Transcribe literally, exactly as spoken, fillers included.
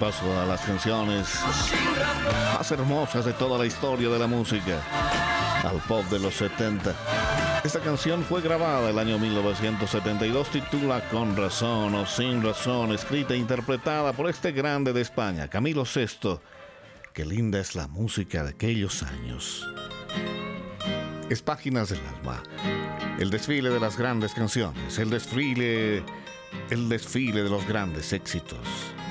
paso a las canciones más hermosas de toda la historia de la música, al pop de los setenta. Esta canción fue grabada el año mil novecientos setenta y dos, titula Con razón o sin razón, escrita e interpretada por este grande de España, Camilo Sesto. Qué linda es la música de aquellos años. Es Páginas del Alma, el desfile de las grandes canciones, el desfile, el desfile de los grandes éxitos.